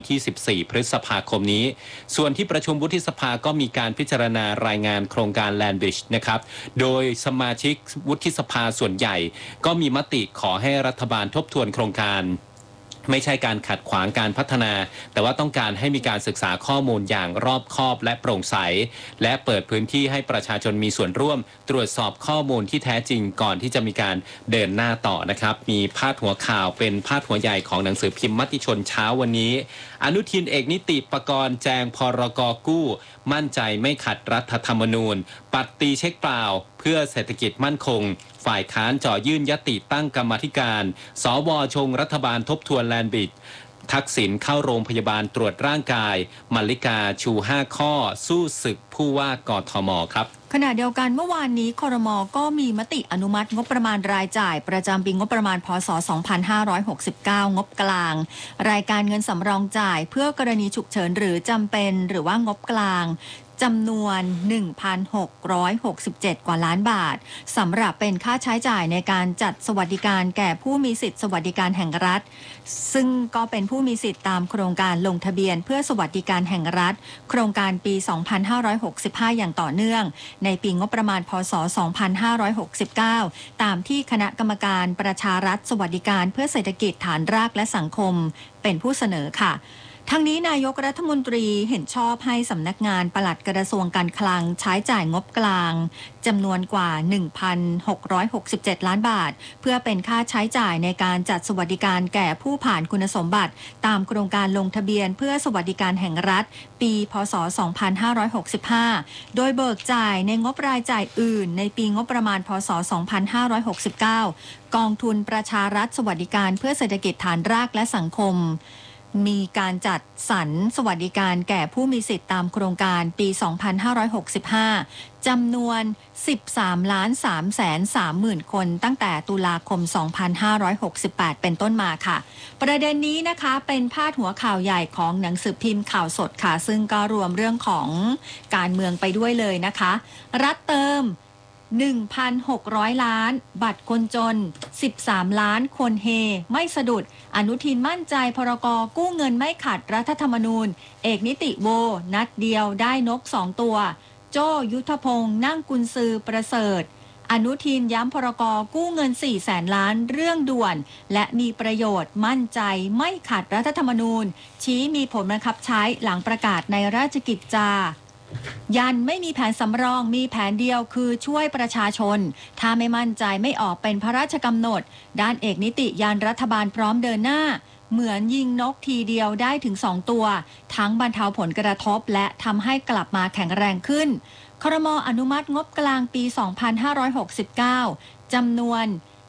ที่ 14 พฤษภาคมนี้ส่วนที่ประชุมวุฒิสภาก็มีการพิจารณารายงานโครงการแลนด์บริดจ์นะครับโดยสมาชิกวุฒิสภาส่วนใหญ่ก็มีมติขอให้รัฐบาลทบทวนโครงการไม่ใช่การขัดขวางการพัฒนาแต่ว่าต้องการให้มีการศึกษาข้อมูลอย่างรอบคอบและโปร่งใสและเปิดพื้นที่ให้ประชาชนมีส่วนร่วมตรวจสอบข้อมูลที่แท้จริงก่อนที่จะมีการเดินหน้าต่อนะครับมีพาดหัวข่าวเป็นพาดหัวใหญ่ของหนังสือพิมพ์มติชนเช้าวันนี้อนุทินเอกนิติปกรณ์แจงพรก.กู้มั่นใจไม่ขัดรัฐธรรมนูญปัดตีเช็คเปล่าเพื่อเศรษฐกิจมั่นคงฝ่ายค้านจ่อยื่นยติตั้งกรรมาธิการสว.ชงรัฐบาลทบทวนแลนด์บริดจ์ทักษิณเข้าโรงพยาบาลตรวจร่างกายมาริกาชู5ข้อสู้ศึกผู้ว่ากทมครับขณะเดียวกันเมื่อวานนี้ครม.ก็มีมติอนุมัติงบประมาณรายจ่ายประจำปีงบประมาณพ.ศ. 2569 งบกลางรายการเงินสำรองจ่ายเพื่อกรณีฉุกเฉินหรือจำเป็นหรือว่างบกลางจำนวน 1,667 กว่าล้านบาทสำหรับเป็นค่าใช้จ่ายในการจัดสวัสดิการแก่ผู้มีสิทธิสวัสดิการแห่งรัฐซึ่งก็เป็นผู้มีสิทธิตามโครงการลงทะเบียนเพื่อสวัสดิการแห่งรัฐโครงการปี 2565 อย่างต่อเนื่องในปีงบประมาณพ.ศ. 2569 ตามที่คณะกรรมการประชารัฐสวัสดิการเพื่อเศรษฐกิจฐานรากและสังคมเป็นผู้เสนอค่ะทั้งนี้นายกรัฐมนตรีเห็นชอบให้สำนักงานปลัดกระทรวงการคลังใช้จ่ายงบกลางจำนวนกว่า 1,667 ล้านบาทเพื่อเป็นค่าใช้จ่ายในการจัดสวัสดิการแก่ผู้ผ่านคุณสมบัติตามโครงการลงทะเบียนเพื่อสวัสดิการแห่งรัฐปีพ.ศ. 2565 โดยเบิกจ่ายในงบรายจ่ายอื่นในปีงบประมาณพ.ศ. 2569 กองทุนประชารัฐสวัสดิการเพื่อเศรษฐกิจฐานรากและสังคมมีการจัดสรรสวัสดิการแก่ผู้มีสิทธิตามโครงการปี 2565 จำนวน 13,330,000 คนตั้งแต่ตุลาคม 2568 เป็นต้นมาค่ะประเด็นนี้นะคะเป็นพาดหัวข่าวใหญ่ของหนังสือพิมพ์ข่าวสดค่ะซึ่งก็รวมเรื่องของการเมืองไปด้วยเลยนะคะรัฐเติม1,600 ล้านบัตรคนจน13 ล้านคนเฮไม่สะดุดอนุทินมั่นใจพรก.กู้เงินไม่ขัดรัฐธรรมนูญเอกนิติโวนัดเดียวได้นก2ตัวโจ้ยุทธพงษ์นั่งกุญซือประเสริฐอนุทินย้ำพรก.กู้เงิน400,000 ล้านเรื่องด่วนและมีประโยชน์มั่นใจไม่ขัดรัฐธรรมนูญชี้มีผลบังคับใช้หลังประกาศในราชกิจจายันไม่มีแผนสำรองมีแผนเดียวคือช่วยประชาชนถ้าไม่มั่นใจไม่ออกเป็นพระราชกำหนดด้านเอกนิติยันรัฐบาลพร้อมเดินหน้าเหมือนยิงนกทีเดียวได้ถึง2ตัวทั้งบรรเทาผลกระทบและทำให้กลับมาแข็งแรงขึ้นครม.อนุมัติงบกลางปี 2569 จำนวน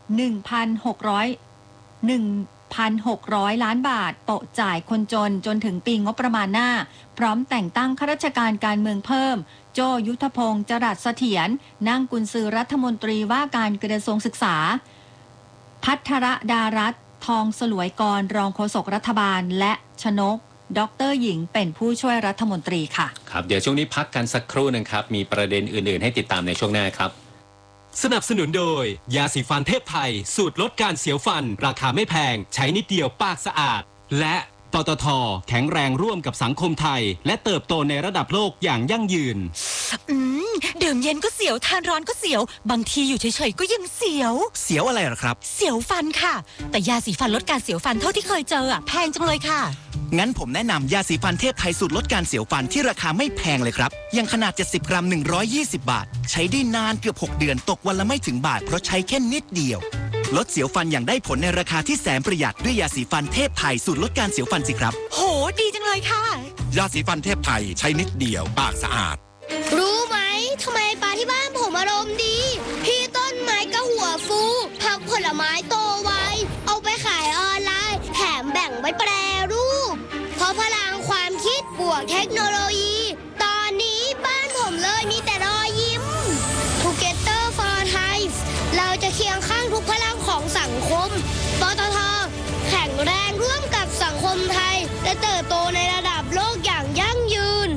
1,600 ล้านบาทโปะจ่ายคนจนจนถึงปีงบประมาณหน้าพร้อมแต่งตั้งข้าราชการการเมืองเพิ่มโจยุทธพงษ์จรัสเสถียรนั่งกุญซือรัฐมนตรีว่าการกระทรวงศึกษาภัทรดารัตน์ทองสลวยกรรองโฆษกรัฐบาลและชนกดร.หญิงเป็นผู้ช่วยรัฐมนตรีค่ะครับเดี๋ยวช่วงนี้พักกันสักครู่นึงครับมีประเด็นอื่นๆให้ติดตามในช่วงหน้าครับสนับสนุนโดยยาสีฟันเทพไทยสูตรลดการเสียวฟันราคาไม่แพงใช้นิดเดียวปากสะอาดและปตท.แข็งแรงร่วมกับสังคมไทยและเติบโตในระดับโลกอย่างยั่งยืนดื่มเย็นก็เสียวทานร้อนก็เสียวบางทีอยู่เฉยๆก็ยังเสียวอะไรหรอครับเสียวฟันค่ะแต่ยาสีฟันลดการเสียวฟันเท่าที่เคยเจอแพงจังเลยค่ะงั้นผมแนะนำยาสีฟันเทพไทยสูตรลดการเสียวฟันที่ราคาไม่แพงเลยครับยังขนาด70 กรัม120 บาทใช้ได้นานเกือบ6 เดือนตกวันละไม่ถึงบาทเพราะใช้แค่นิดเดียวลดเสียวฟันอย่างได้ผลในราคาที่แสนประหยัดด้วยยาสีฟันเทพไทยสูตรลดการเสียวฟันสิครับโหดีจังเลยค่ะยาสีฟันเทพไทยใช้นิดเดียวปากสะอาดรู้ไหมทำไมปลาที่บ้านผมอารมณ์ดีพี่ต้นไม้ก็หัวฟูผักผลไม้โตไวเอาไปขายออนไลน์แถมแบ่งไว้แปรรูปเพราะพลังความคิดบวกเทคโนโลยีตอนนี้บ้านผมเลยมีแต่รอยยิ้ม Together for Thai เราจะเคียงข้างทุกพลังของสังคมปตท.แข็งแรงร่วมกับสังคมไทยและเติบโตในระดับโลกอย่างยั่งยืน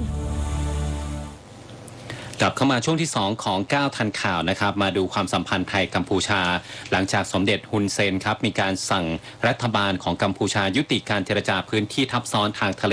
กลับเข้ามาช่วงที่2ของ9ทันข่าวนะครับมาดูความสัมพันธ์ไทยกัมพูชาหลังจากสมเด็จฮุนเซนครับมีการสั่งรัฐบาลของกัมพูชายุติการเจรจาพื้นที่ทับซ้อนทางทะเล